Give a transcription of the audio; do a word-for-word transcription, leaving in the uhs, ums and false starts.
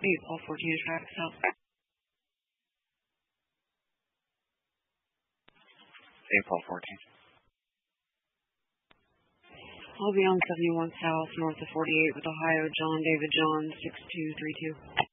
eight Paul fourteen, traffic south. eight Paul fourteen. I'll be on seventy-one south, north of forty-eight with Ohio, John David John, six two three two.